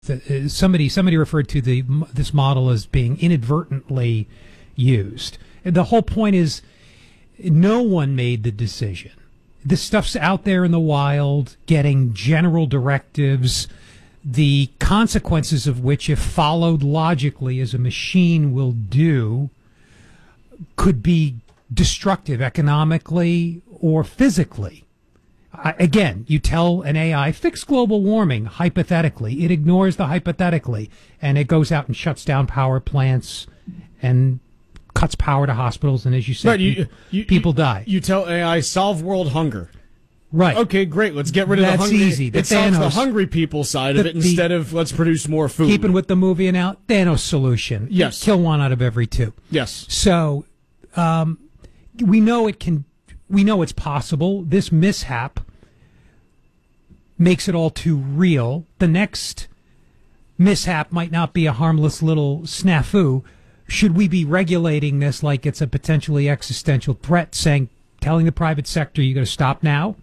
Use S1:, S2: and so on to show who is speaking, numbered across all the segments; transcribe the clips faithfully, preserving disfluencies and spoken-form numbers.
S1: Uh, somebody somebody referred to the this model as being inadvertently used. And the whole point is no one made the decision. This stuff's out there in the wild, getting general directives, the consequences of which, if followed logically as a machine will do, could be destructive economically or physically. I, again, you tell an A I, fix global warming, hypothetically. It ignores the hypothetically, and it goes out and shuts down power plants and cuts power to hospitals, and as you said,
S2: right, you, you,
S1: people
S2: you,
S1: die.
S2: You tell A I, solve world hunger.
S1: Right.
S2: Okay, great. Let's get rid of
S1: That's
S2: the hungry.
S1: easy. The
S2: it solves the
S1: Thanos-
S2: hungry people side of
S1: the-
S2: it instead of let's produce more food.
S1: Keeping with the movie and out, Thanos solution.
S2: Yes.
S1: Kill one out of every two.
S2: Yes.
S1: So, um, we know it can, we know it's possible. This mishap makes it all too real. The next mishap might not be a harmless little snafu. Should we be regulating this like it's a potentially existential threat, saying, telling the private sector, you got to stop now?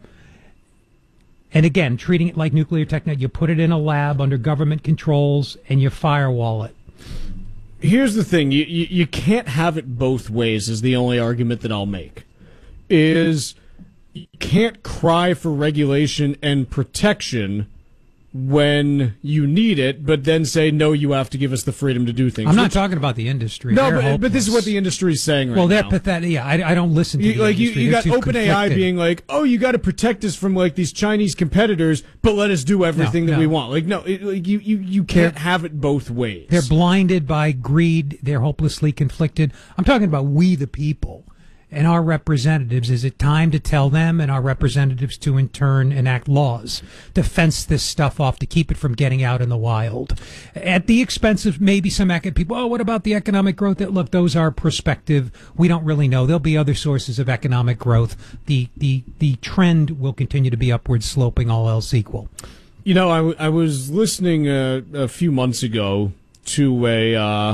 S1: And again, treating it like nuclear technology, you put it in a lab under government controls and you firewall it.
S2: Here's the thing. You, you, you can't have it both ways is the only argument that I'll make. Is you can't cry for regulation and protection when you need it, but then say, no, you have to give us the freedom to do things.
S1: I'm not
S2: Which,
S1: talking about the industry.
S2: no,
S1: They're
S2: but, but this is
S1: hopeless.
S2: what the industry is saying right
S1: well, they're
S2: now.
S1: pathetic. Yeah, I, I don't listen to
S2: You,
S1: the
S2: like you,
S1: industry.
S2: you
S1: They're
S2: got
S1: too
S2: OpenAI
S1: conflicted.
S2: being like, "Oh, you got to protect us from like these Chinese competitors, but let us do everything
S1: No,
S2: that
S1: no.
S2: we want." Like, no, it, like you, you, you can't
S1: They're-
S2: have it both ways.
S1: They're blinded by greed. They're hopelessly conflicted. I'm talking about we, the people, and our representatives. Is it time to tell them and our representatives to, in turn, enact laws to fence this stuff off, to keep it from getting out in the wild? At the expense of maybe some ec- people, oh, what about the economic growth? That Look, those are prospective. We don't really know. There'll be other sources of economic growth. The, the, the trend will continue to be upward sloping, all else equal.
S2: You know, I, w- I was listening uh, a few months ago to a uh,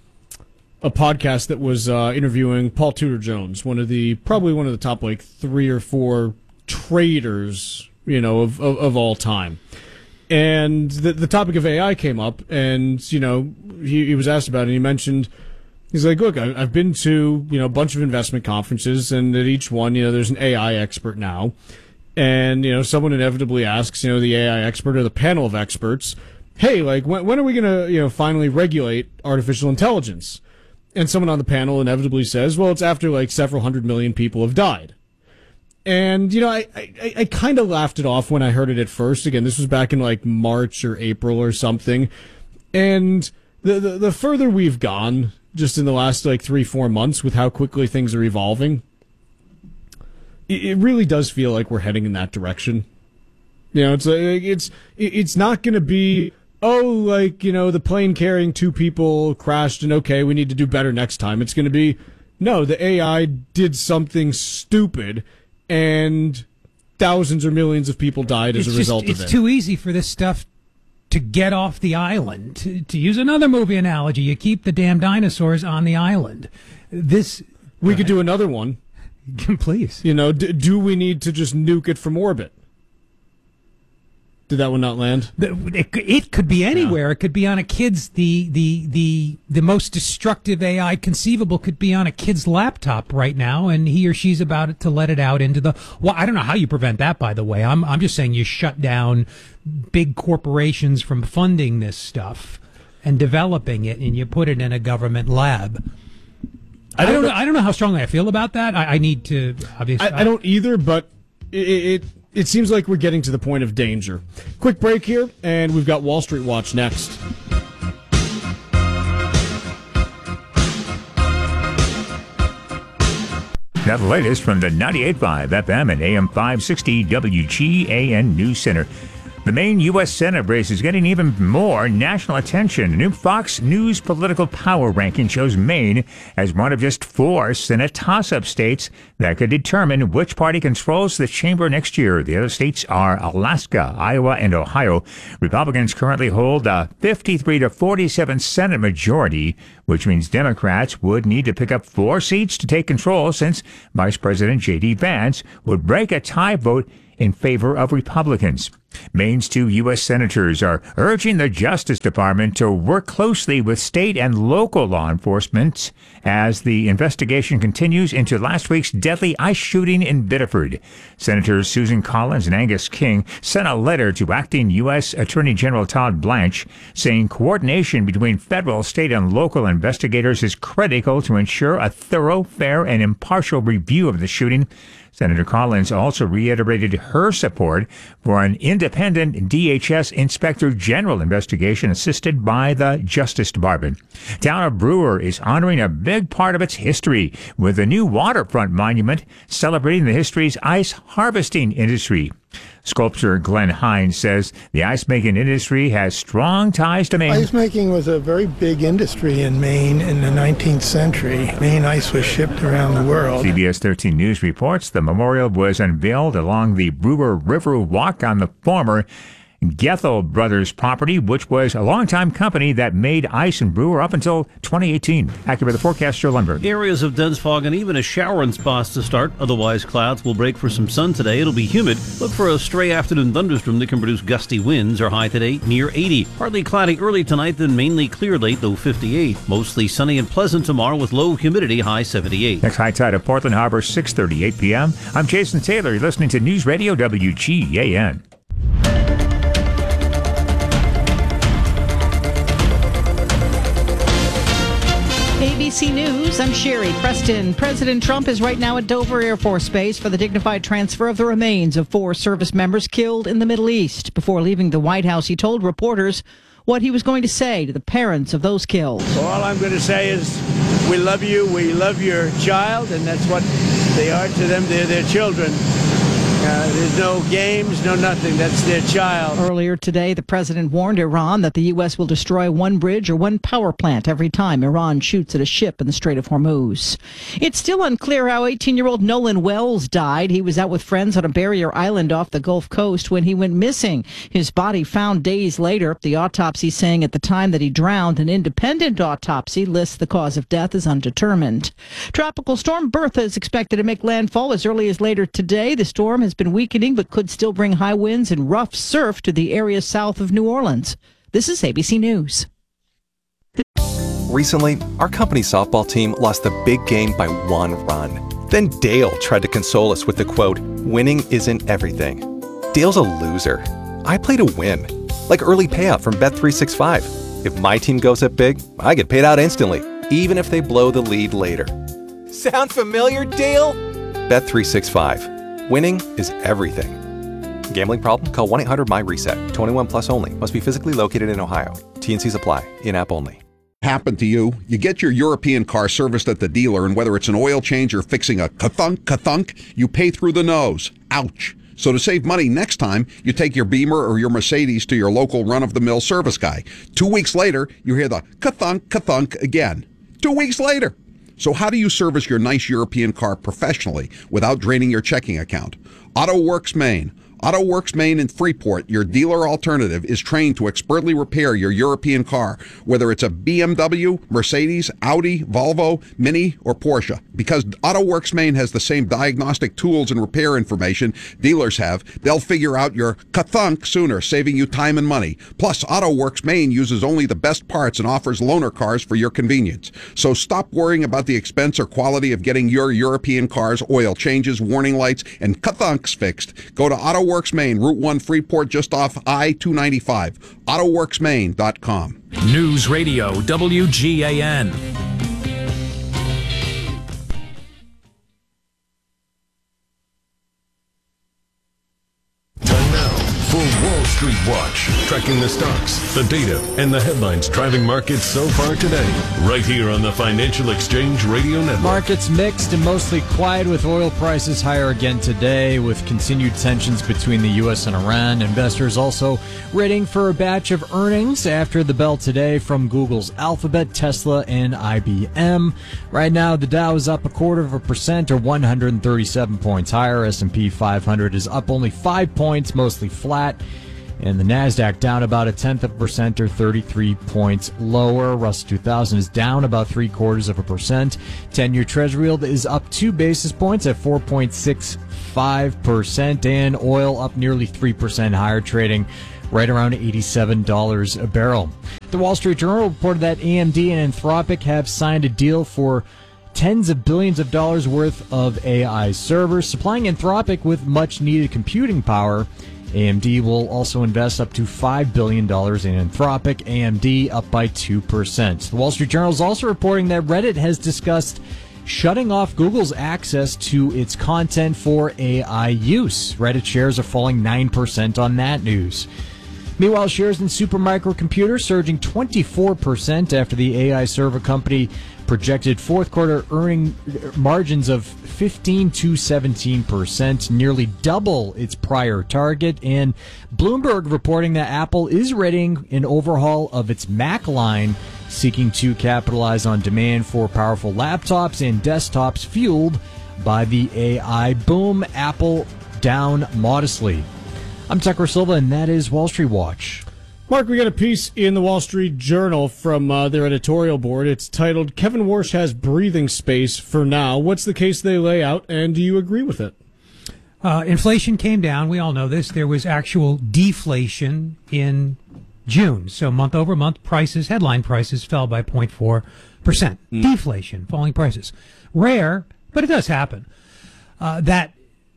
S2: a podcast that was uh, interviewing Paul Tudor Jones, one of the probably one of the top like three or four traders, you know, of of, of all time. And the the topic of A I came up, and you know, he, he was asked about it. And he mentioned, he's like, look, I, I've been to you know a bunch of investment conferences, and at each one, you know, there's an A I expert now. And, you know, someone inevitably asks, you know, the A I expert or the panel of experts, hey, like, when, when are we going to, you know, finally regulate artificial intelligence? And someone on the panel inevitably says, well, it's after, like, several hundred million people have died. And, you know, I, I, I kind of laughed it off when I heard it at first. Again, this was back in, like, March or April or something. And the, the, the further we've gone, just in the last, like, three, four months with how quickly things are evolving, it really does feel like we're heading in that direction. You know, it's like, it's it's not going to be, oh, like, you know, the plane carrying two people crashed and okay, we need to do better next time. It's going to be, no, the A I did something stupid and thousands or millions of people died as
S1: It's
S2: a
S1: just-
S2: result of it.
S1: It's too easy for this stuff to get off the island. To, to use another movie analogy, you keep the damn dinosaurs on the island. This
S2: we could do another one.
S1: Please.
S2: You know, d- do we need to just nuke it from orbit? Did that one not land?
S1: The- It, it could be anywhere.
S2: Yeah.
S1: It could be on a kid's. The, the the the most destructive A I conceivable could be on a kid's laptop right now, and he or she's about it to let it out into the. Well, I don't know how you prevent that. By the way, I'm I'm just saying you shut down big corporations from funding this stuff and developing it, and you put it in a government lab. I don't. I don't know, I don't know how strongly I feel about that. I, I need to obviously.
S2: I, I don't either, but it, it it seems like we're getting to the point of danger. Quick break here, and we've got Wall Street Watch next.
S3: Now the latest from the ninety-eight point five F M and A M five sixty W G A N News Center. The main U S Senate race is getting even more national attention. A new Fox News political power ranking shows Maine as one of just four Senate toss-up states that could determine which party controls the chamber next year. The other states are Alaska, Iowa, and Ohio. Republicans currently hold a fifty-three to forty-seven Senate majority, which means Democrats would need to pick up four seats to take control, since Vice President J D. Vance would break a tie vote in favor of Republicans. Maine's two U S senators are urging the Justice Department to work closely with state and local law enforcement as the investigation continues into last week's deadly ICE shooting in Biddeford. Senators Susan Collins and Angus King sent a letter to acting U S Attorney General Todd Blanche saying coordination between federal, state, and local investigators is critical to ensure a thorough, fair, and impartial review of the shooting. Senator Collins also reiterated her support for an independent D H S Inspector General investigation assisted by the Justice Department. Town of Brewer is honoring a big part of its history with a new waterfront monument celebrating the history's ice harvesting industry. Sculptor Glenn Hines says the ice-making industry has strong ties to Maine.
S4: Ice making was a very big industry in Maine in the nineteenth century. Maine ice was shipped around the world.
S3: C B S thirteen News reports the memorial was unveiled along the Brewer River Walk on the former Gethel Brothers property, which was a longtime company that made ice and Brewer up until twenty eighteen. Accurate the forecast, Joe Lundberg.
S5: Areas of dense fog and even a shower in spots to start. Otherwise, clouds will break for some sun today. It'll be humid. Look for a stray afternoon thunderstorm that can produce gusty winds. Our high today near eighty. Partly cloudy early tonight, then mainly clear late, low fifty-eight. Mostly sunny and pleasant tomorrow with low humidity, high seventy-eight.
S3: Next high tide of Portland Harbor, six thirty-eight p.m. I'm Jason Taylor. You're listening to News Radio W G A N.
S6: A B C News, I'm Sherry Preston. President Trump is right now at Dover Air Force Base for the dignified transfer of the remains of four service members killed in the Middle East. Before leaving the White House, he told reporters what he was going to say to the parents of those killed.
S7: So all I'm going to say is we love you, we love your child, and that's what they are to them. They're their children. Uh, there's no games, no nothing. That's their child.
S6: Earlier today, the president warned Iran that the U S will destroy one bridge or one power plant every time Iran shoots at a ship in the Strait of Hormuz. It's still unclear how eighteen-year-old Nolan Wells died. He was out with friends on a barrier island off the Gulf Coast when he went missing. His body found days later. The autopsy saying at the time that he drowned. An independent autopsy lists the cause of death as undetermined. Tropical storm Bertha is expected to make landfall as early as later today. The storm has been weakening but could still bring high winds and rough surf to the area south of New Orleans. This is A B C News.
S8: Recently, our company's softball team lost the big game by one run. Then Dale tried to console us with the quote, "Winning isn't everything." Dale's a loser. I play to win. Like early payout from Bet three sixty-five. If my team goes up big, I get paid out instantly, even if they blow the lead later. Sound familiar, Dale? Bet three sixty-five. Winning is everything. Gambling problem? Call one eight hundred M Y reset. twenty-one plus only. Must be physically located in Ohio. T N Cs apply. In-app only.
S9: Happened to you? You get your European car serviced at the dealer, and whether it's an oil change or fixing a ka-thunk, ka-thunk, you pay through the nose. Ouch. So to save money next time, you take your Beamer or your Mercedes to your local run-of-the-mill service guy. Two weeks later, you hear the ka-thunk, ka-thunk again. Two weeks later. So how do you service your nice European car professionally without draining your checking account? AutoWorks Maine. AutoWorks Maine in Freeport, your dealer alternative, is trained to expertly repair your European car, whether it's a B M W, Mercedes, Audi, Volvo, Mini, or Porsche. Because AutoWorks Maine has the same diagnostic tools and repair information dealers have, they'll figure out your ka-thunk sooner, saving you time and money. Plus, AutoWorks Maine uses only the best parts and offers loaner cars for your convenience. So stop worrying about the expense or quality of getting your European car's oil changes, warning lights, and ka-thunks fixed. Go to AutoWorks AutoWorks Maine, Route one Freeport, just off I two ninety-five. auto works maine dot com.
S10: News Radio W G A N.
S11: For Wall Street Watch, tracking the stocks, the data, and the headlines driving markets so far today. Right here on the Financial Exchange Radio Network.
S12: Markets mixed and mostly quiet with oil prices higher again today with continued tensions between the U S and Iran. Investors also waiting for a batch of earnings after the bell today from Google's Alphabet, Tesla, and I B M. Right now, the Dow is up a quarter of a percent or one hundred thirty-seven points higher. S and P five hundred is up only five points, mostly flat. And the NASDAQ down about a tenth of a percent or thirty-three points lower. Russell two thousand is down about three quarters of a percent. ten-year Treasury yield is up two basis points at four point six five percent. And oil up nearly three percent higher, trading right around eighty-seven dollars a barrel. The Wall Street Journal reported that A M D and Anthropic have signed a deal for tens of billions of dollars worth of A I servers, supplying Anthropic with much needed computing power. A M D will also invest up to five billion dollars in Anthropic, A M D up by two percent. The Wall Street Journal is also reporting that Reddit has discussed shutting off Google's access to its content for A I use. Reddit shares are falling nine percent on that news. Meanwhile, shares in Supermicro Computer surging twenty-four percent after the A I server company projected fourth quarter earning margins of fifteen to seventeen percent, nearly double its prior target. And Bloomberg reporting that Apple is readying an overhaul of its Mac line, seeking to capitalize on demand for powerful laptops and desktops fueled by the A I boom. Apple down modestly. I'm Tucker Silva, and that is Wall Street Watch.
S2: Mark, we got a piece in the Wall Street Journal from uh, their editorial board. It's titled, Kevin Warsh Has Breathing Space for Now. What's the case they lay out, and do you agree with it?
S1: Uh, inflation came down. We all know this. There was actual deflation in June. So month over month, prices, headline prices, fell by zero point four percent. Mm. Deflation, falling prices. Rare, but it does happen. Uh, that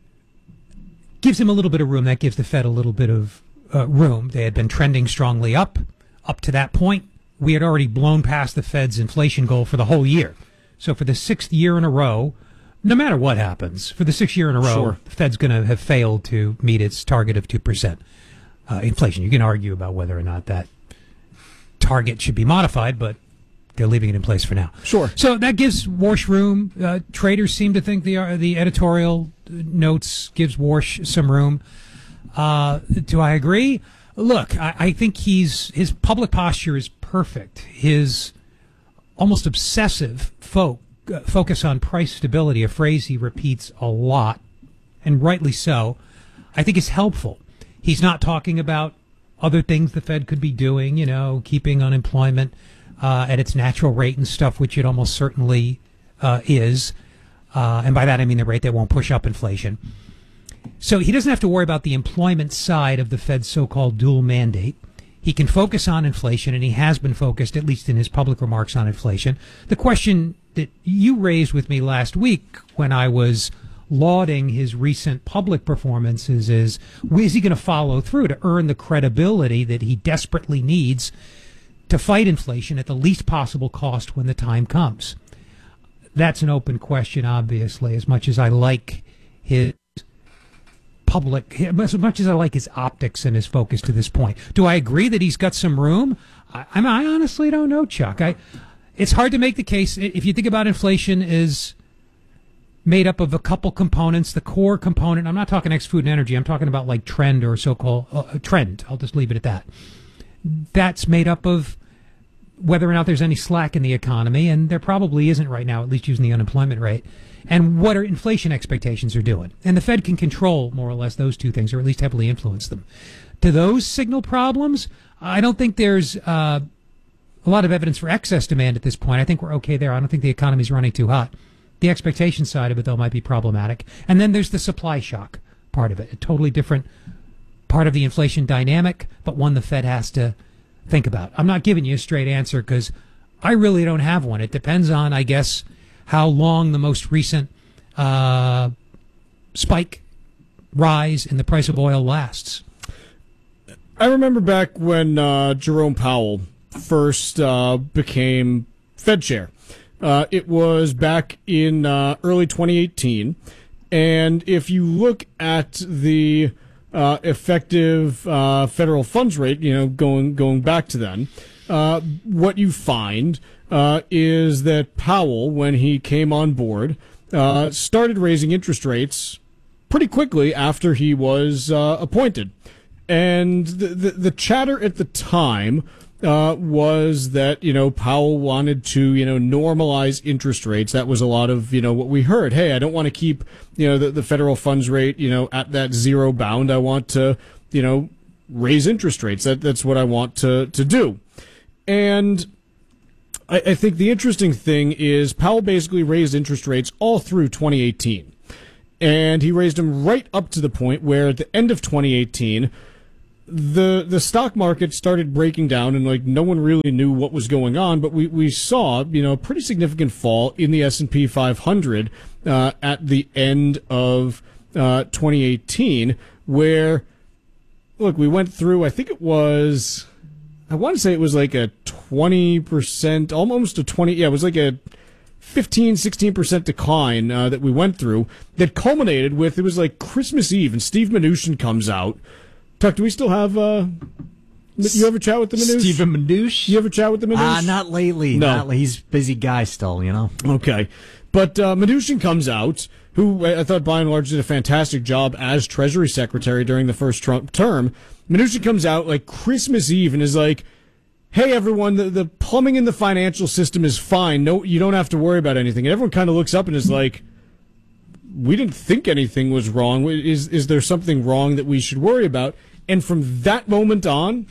S1: gives him a little bit of room. That gives the Fed a little bit of uh, room. They had been trending strongly up. Up to that point, we had already blown past the Fed's inflation goal for the whole year. So for the sixth year in a row, no matter what happens, for the sixth year in a row, sure, the Fed's going to have failed to meet its target of two percent uh, inflation. You can argue about whether or not that target should be modified, but they're leaving it in place for now.
S2: Sure.
S1: So that gives Warsh room. Uh, traders seem to think the uh, the editorial notes gives Warsh some room. Uh, do I agree? Look, I, I think he's his public posture is perfect. His almost obsessive fo- uh, focus on price stability, a phrase he repeats a lot, and rightly so, I think is helpful. He's not talking about other things the Fed could be doing, you know, keeping unemployment Uh, at its natural rate and stuff, which it almost certainly uh, is. Uh, and by that I mean the rate that won't push up inflation. So he doesn't have to worry about the employment side of the Fed's so-called dual mandate. He can focus on inflation, and he has been focused, at least in his public remarks, on inflation. The question that you raised with me last week when I was lauding his recent public performances is, is he going to follow through to earn the credibility that he desperately needs to fight inflation at the least possible cost when the time comes? That's an open question, obviously, as much as I like his public, as much as I like his optics and his focus to this point. Do I agree that he's got some room? I, I, mean, I honestly don't know, Chuck. I, it's hard to make the case. If you think about inflation is made up of a couple components, the core component, I'm not talking ex-food and energy, I'm talking about like trend or so-called uh, trend. I'll just leave it at that. That's made up of whether or not there's any slack in the economy, and there probably isn't right now, at least using the unemployment rate, and what our inflation expectations are doing. And the Fed can control more or less those two things, or at least heavily influence them. Do those signal problems? I don't think there's uh, a lot of evidence for excess demand at this point. I think we're okay there. I don't think the economy's running too hot. The expectation side of it, though, might be problematic. And then there's the supply shock part of it, a totally different part of the inflation dynamic, but one the Fed has to think about. I'm not giving you a straight answer because I really don't have one. It depends on, I guess, how long the most recent uh, spike rise in the price of oil lasts.
S2: I remember back when uh, Jerome Powell first uh, became Fed chair. Uh, it was back in uh, early twenty eighteen. And if you look at the Uh, effective uh, federal funds rate, you know, going going back to then, uh, what you find uh, is that Powell, when he came on board, uh, started raising interest rates pretty quickly after he was uh, appointed. And the, the, the chatter at the time uh, was that, you know, Powell wanted to, you know, normalize interest rates. That was a lot of, you know, what we heard. Hey, I don't want to keep, you know, the, the federal funds rate, you know, at that zero bound. I want to, you know, raise interest rates. That that's what I want to to do. And I, I think the interesting thing is Powell basically raised interest rates all through twenty eighteen. And he raised them right up to the point where at the end of twenty eighteen, the the stock market started breaking down, and like no one really knew what was going on, but we, we saw, you know, a pretty significant fall in the S and P five hundred uh, at the end of uh, twenty eighteen, where, look, we went through, I think it was, I want to say it was like a twenty percent, almost a twenty, yeah, it was like a fifteen, sixteen percent decline uh, that we went through that culminated with, it was like Christmas Eve, and Steve Mnuchin comes out. Tuck, do we still have, uh, you ever chat with the Mnuchin?
S12: Stephen Mnuchin?
S2: You ever chat with the Mnuchin?
S12: Ah, uh, not lately.
S2: No.
S12: Not, he's a busy guy still, you know?
S2: Okay. But uh, Mnuchin comes out, who I thought by and large did a fantastic job as Treasury Secretary during the first Trump term. Mnuchin comes out like Christmas Eve and is like, hey, everyone, the, the plumbing in the financial system is fine. No, you don't have to worry about anything. And everyone kind of looks up and is like, we didn't think anything was wrong. Is, is there something wrong that we should worry about? And from that moment on,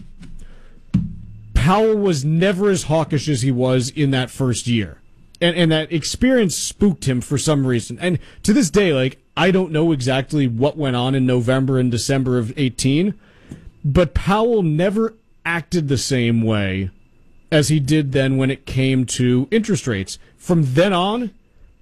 S2: Powell was never as hawkish as he was in that first year. And, and that experience spooked him for some reason. And to this day, like, I don't know exactly what went on in November and December of eighteen, but Powell never acted the same way as he did then when it came to interest rates. From then on,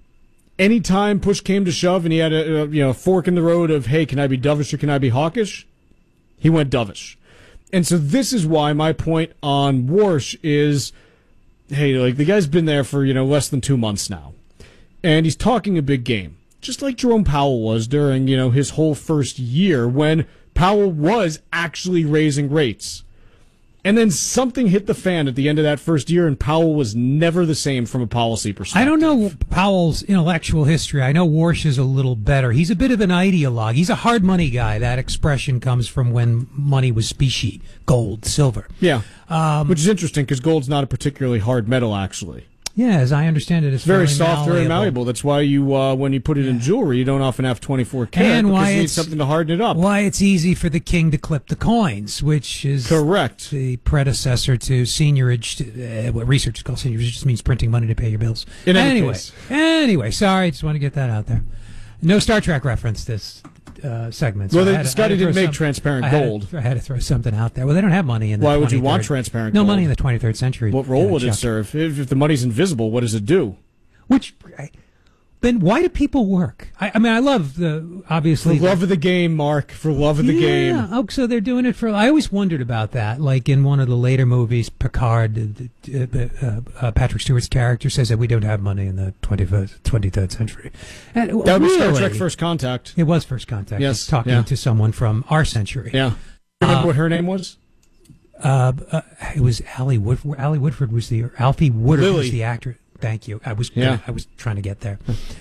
S2: anytime push came to shove and he had a, a you know fork in the road of, hey, can I be dovish or can I be hawkish? He went dovish. And so this is why my point on Warsh is, hey, like the guy's been there for, you know, less than two months now. And he's talking a big game. Just like Jerome Powell was during, you know, his whole first year when Powell was actually raising rates. And then something hit the fan at the end of that first year, and Powell was never the same from a policy perspective.
S1: I don't know Powell's intellectual history. I know Warsh is a little better. He's a bit of an ideologue. He's a hard money guy. That expression comes from when money was specie, gold, silver.
S2: Yeah,
S1: um,
S2: which is interesting because gold's not a particularly hard metal, actually.
S1: Yeah, as I understand it, it's
S2: very
S1: soft,
S2: soft, very malleable. That's why you, uh, when you put it in jewelry, you don't often have twenty-four karat
S1: and
S2: because
S1: why
S2: you need
S1: it's,
S2: something to harden it up.
S1: Why it's easy for the king to clip the coins, which is
S2: correct.
S1: The predecessor to seniorage. Uh, what research is called seniorage, it just means printing money to pay your bills.
S2: In any
S1: anyway,
S2: case.
S1: anyway, sorry, just want to get that out there. No Star Trek reference this uh, segment. So
S2: well,
S1: I
S2: they,
S1: had to,
S2: Scotty didn't make
S1: some,
S2: transparent
S1: I had
S2: gold.
S1: To, I had to throw something out there. Well, they don't have money in the
S2: Why would you
S1: twenty-third.
S2: want transparent
S1: no
S2: gold?
S1: No money in the twenty-third century.
S2: What role
S1: uh,
S2: would it
S1: Chuck.
S2: serve? If, if the money's invisible, what does it do?
S1: Which, then why do people work? I, I mean, I love the, obviously.
S2: For love of the game, Mark. For love of the
S1: yeah,
S2: game.
S1: Yeah, oh, so they're doing it for, I always wondered about that. Like in one of the later movies, Picard, uh, uh, uh, Patrick Stewart's character says that we don't have money in the twenty-first, twenty-third century. And,
S2: that would be
S1: really,
S2: Star Trek First Contact.
S1: It was First Contact.
S2: Yes.
S1: Talking
S2: yeah.
S1: to someone from our century.
S2: Yeah. Remember uh, what her name was?
S1: Uh, uh, it was Allie Woodford. Allie Woodford was the, Alfie Woodard
S2: Lily.
S1: was the actor. Thank you. I was
S2: yeah.
S1: I was trying to get there.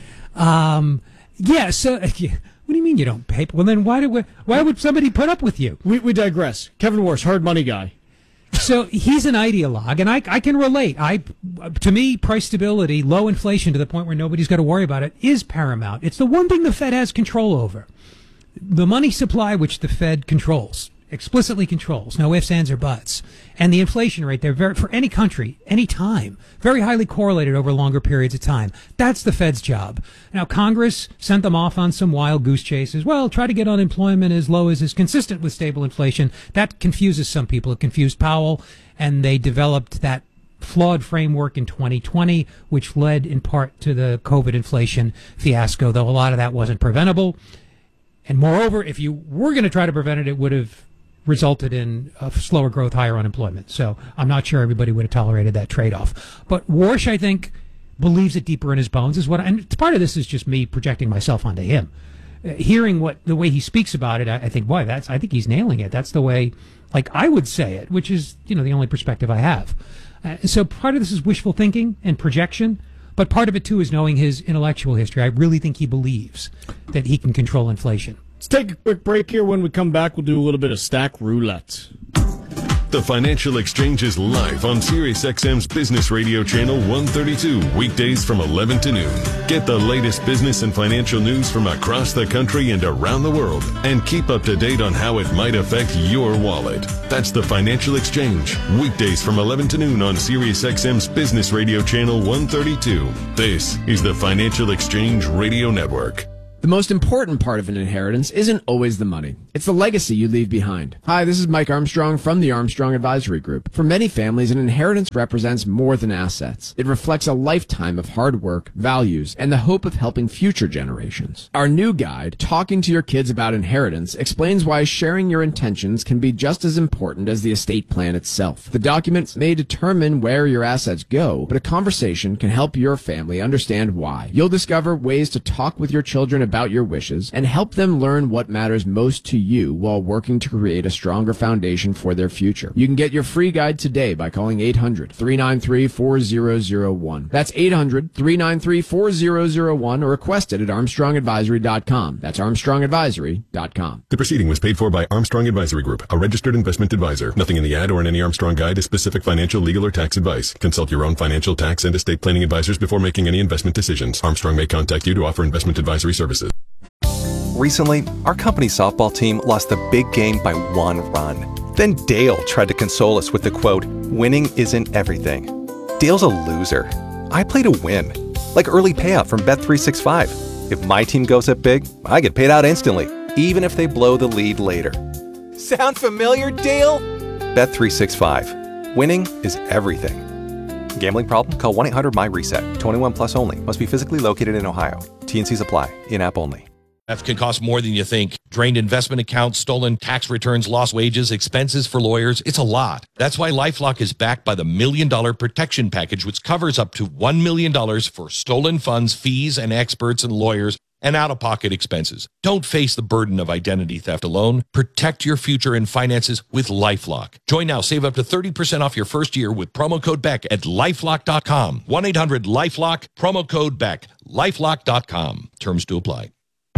S1: Um, yeah. So, what do you mean you don't pay? Well, then why do we, why would somebody put up with you?
S2: We we digress. Kevin Warsh, hard money guy.
S1: So he's an ideologue, and I I can relate. I to me, price stability, low inflation to the point where nobody's got to worry about it is paramount. It's the one thing the Fed has control over. The money supply, which the Fed controls. Explicitly controls, no ifs, ands, or buts. And the inflation rate there, very, for any country, any time, very highly correlated over longer periods of time. That's the Fed's job. Now, Congress sent them off on some wild goose chases. Well, try to get unemployment as low as is consistent with stable inflation. That confuses some people. It confused Powell, and they developed that flawed framework in twenty twenty, which led in part to the COVID inflation fiasco, though a lot of that wasn't preventable. And moreover, if you were going to try to prevent it, it would have resulted in a slower growth, higher unemployment. So I'm not sure everybody would have tolerated that trade-off. But Warsh, I think, believes it deeper in his bones. Is what, and part of this is just me projecting myself onto him. Uh, hearing what the way he speaks about it, I, I think, boy, that's. I think he's nailing it. That's the way, like I would say it, which is, you know, the only perspective I have. Uh, so part of this is wishful thinking and projection. But part of it, too, is knowing his intellectual history. I really think he believes that he can control inflation.
S2: Let's take a quick break here. When we come back, we'll do a little bit of stack roulette.
S11: The Financial Exchange is live on SiriusXM's Business Radio Channel one thirty-two, weekdays from eleven to noon. Get the latest business and financial news from across the country and around the world, and keep up to date on how it might affect your wallet. That's The Financial Exchange, weekdays from eleven to noon on SiriusXM's Business Radio Channel one thirty-two. This is the Financial Exchange Radio Network.
S13: The most important part of an inheritance isn't always the money. It's the legacy you leave behind. Hi, this is Mike Armstrong from the Armstrong Advisory Group. For many families, an inheritance represents more than assets. It reflects a lifetime of hard work, values, and the hope of helping future generations. Our new guide, Talking to Your Kids About Inheritance, explains why sharing your intentions can be just as important as the estate plan itself. The documents may determine where your assets go, but a conversation can help your family understand why. You'll discover ways to talk with your children about your wishes and help them learn what matters most to you while working to create a stronger foundation for their future. You can get your free guide today by calling eight hundred, three nine three, four zero zero one. That's eight hundred, three nine three, four zero zero one, or request it at armstrong advisory dot com. That's armstrong advisory dot com.
S11: The proceeding was paid for by Armstrong Advisory Group, a registered investment advisor. Nothing in the ad or in any Armstrong guide is specific financial, legal, or tax advice. Consult your own financial, tax, and estate planning advisors before making any investment decisions. Armstrong may contact you to offer investment advisory services.
S8: Recently, our company's softball team lost the big game by one run. Then Dale tried to console us with the quote, "Winning isn't everything." Dale's a loser. I play to win, like early payout from Bet three sixty-five. If my team goes up big, I get paid out instantly, even if they blow the lead later. Sound familiar, Dale? Bet three sixty-five. Winning is everything. Gambling problem? Call one eight hundred M Y reset. twenty-one plus only. Must be physically located in Ohio. T and Cs apply. In-app only.
S14: Theft can cost more than you think. Drained investment accounts, stolen tax returns, lost wages, expenses for lawyers. It's a lot. That's why LifeLock is backed by the Million Dollar Protection Package, which covers up to one million dollars for stolen funds, fees, and experts and lawyers, and out-of-pocket expenses. Don't face the burden of identity theft alone. Protect your future and finances with LifeLock. Join now. Save up to thirty percent off your first year with promo code Beck at lifelock dot com. one eight hundred LifeLock, promo code Beck, lifelock dot com. Terms to apply.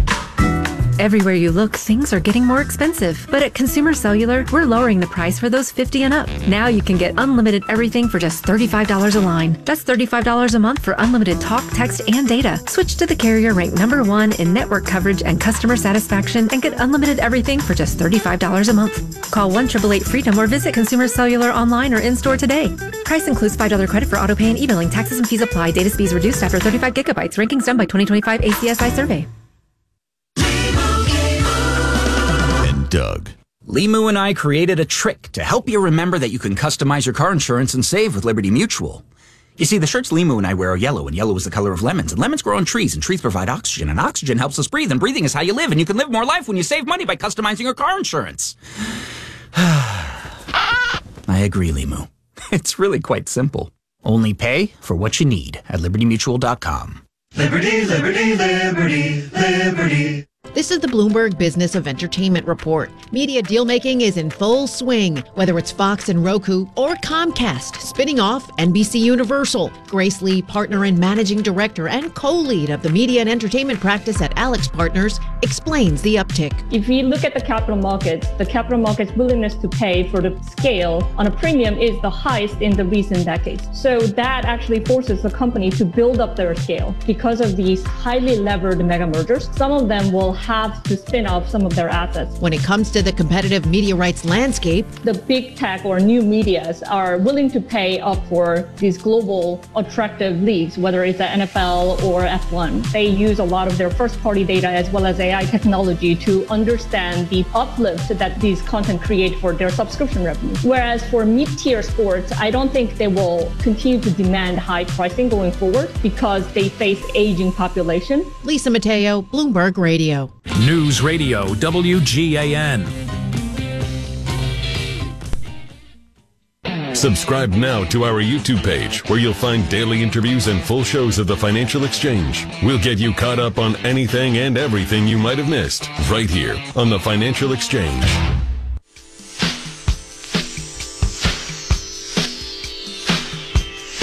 S15: Everywhere you look, things are getting more expensive. But at Consumer Cellular, we're lowering the price for those fifty and up. Now you can get unlimited everything for just thirty-five dollars a line. That's thirty-five dollars a month for unlimited talk, text, and data. Switch to the carrier ranked number one in network coverage and customer satisfaction and get unlimited everything for just thirty-five dollars a month. Call one eight eight eight FREEDOM or visit Consumer Cellular online or in-store today. Price includes five dollars credit for auto pay and e-billing. Taxes and fees apply. Data speeds reduced after thirty-five gigabytes. Rankings done by twenty twenty-five A C S I survey.
S16: Doug. Limu and I created a trick to help you remember that you can customize your car insurance and save with Liberty Mutual. You see, the shirts Limu and I wear are yellow, and yellow is the color of lemons, and lemons grow on trees, and trees provide oxygen, and oxygen helps us breathe, and breathing is how you live, and you can live more life when you save money by customizing your car insurance. I agree, Limu. It's really quite simple. Only pay for what you need at liberty mutual dot com.
S17: Liberty, liberty, liberty, liberty.
S18: This is the Bloomberg Business of Entertainment Report. Media deal-making is in full swing, whether it's Fox and Roku or Comcast, spinning off N B C Universal. Grace Lee, partner and managing director and co-lead of the media and entertainment practice at Alex Partners, explains the uptick.
S19: If we look at the capital markets, the capital markets' willingness to pay for the scale on a premium is the highest in the recent decades. So that actually forces the company to build up their scale. Because of these highly levered mega mergers, some of them will have to spin off some of their assets.
S18: When it comes to the competitive media rights landscape,
S19: the big tech or new medias are willing to pay up for these global attractive leagues, whether it's the N F L or F one. They use a lot of their first-party data as well as A I technology to understand the uplift that these content create for their subscription revenue. Whereas for mid-tier sports, I don't think they will continue to demand high pricing going forward because they face aging population.
S18: Lisa Mateo, Bloomberg Radio.
S10: News Radio W G A N.
S11: Subscribe now to our YouTube page, where you'll find daily interviews and full shows of the Financial Exchange. We'll get you caught up on anything and everything you might have missed, right here on the Financial Exchange.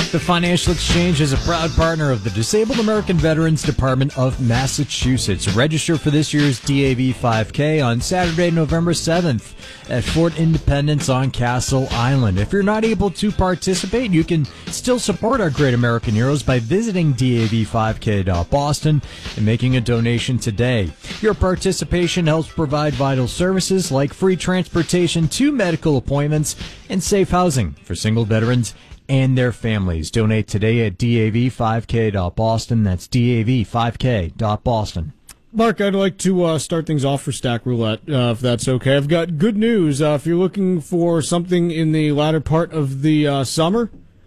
S12: The Financial Exchange is a proud partner of the Disabled American Veterans Department of Massachusetts. Register for this year's D A V five K on Saturday, November seventh at Fort Independence on Castle Island. If you're not able to participate, you can still support our great American heroes by visiting D A V five K dot boston and making a donation today. Your participation helps provide vital services like free transportation to medical appointments and safe housing for single veterans and their families. Donate today at D A V five K dot boston. That's D A V five K dot boston.
S2: Mark, I'd like to uh, start things off for Stack Roulette, uh, if that's okay. I've got good news. Uh, if you're looking for something in the latter part of the uh, summer,